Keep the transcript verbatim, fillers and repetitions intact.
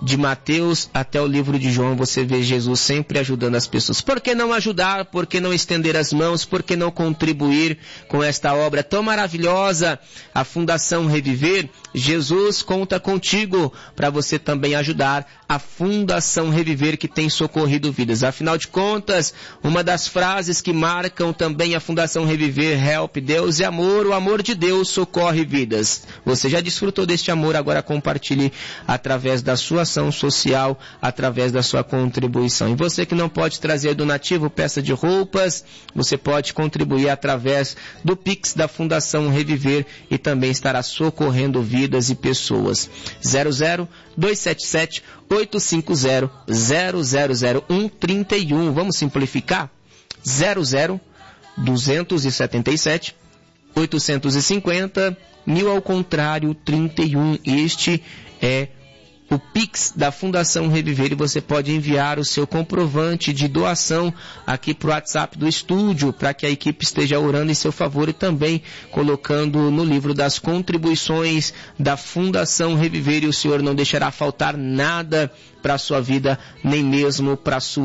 de Mateus até o livro de João, você vê Jesus sempre ajudando as pessoas. Por que não ajudar? Por que não estender as mãos? Por que não contribuir com esta obra tão maravilhosa? A Fundação Reviver, Jesus conta contigo para você também ajudar a Fundação Reviver, que tem socorrido vidas. Afinal de contas, uma das frases que marcam também a Fundação Reviver, Help, Deus é amor, o amor de Deus socorre vidas. Você já desfrutou deste amor, agora compartilhe através da sua ação social, através da sua contribuição. E você que não pode trazer donativo, peça de roupas, você pode contribuir através do Pix da Fundação Reviver e também estará socorrendo vidas e pessoas. zero zero dois sete sete oito cinco zero zero zero zero um três um. Vamos simplificar? zero zero dois sete sete oito cinco zero mil ao contrário trinta e um. Este é o Pix da Fundação Reviver e você pode enviar o seu comprovante de doação aqui para o WhatsApp do estúdio, para que a equipe esteja orando em seu favor e também colocando no livro das contribuições da Fundação Reviver, e o Senhor não deixará faltar nada para a sua vida, nem mesmo para a sua